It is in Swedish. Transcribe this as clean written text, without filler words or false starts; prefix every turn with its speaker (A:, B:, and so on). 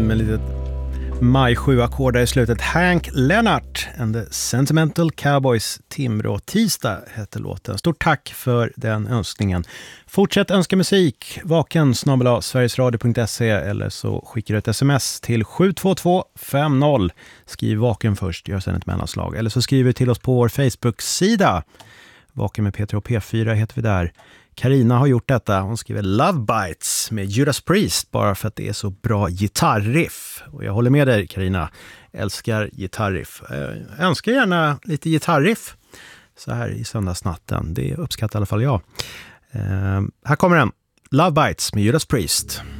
A: med litet maj 7-ackord i slutet. Hank Lennart and the Sentimental Cowboys, Timrå tisdag heter låten. Stort tack för den önskningen. Fortsätt önska musik, vaken@sverigesradio.se eller så skickar du ett sms till 72250. Skriv vaken först, gör sen ett mellanslag. Eller så skriver till oss på vår Facebook-sida. Vaken med Peter och P4 heter vi där. Karina har gjort detta. Hon skriver Love Bites med Judas Priest bara för att det är så bra gitarriff. Och jag håller med dig, Karina. Älskar gitarriff. Önskar gärna lite gitarriff så här i söndagsnatten. Det uppskattar i alla fall jag. Här kommer den. Love Bites med Judas Priest.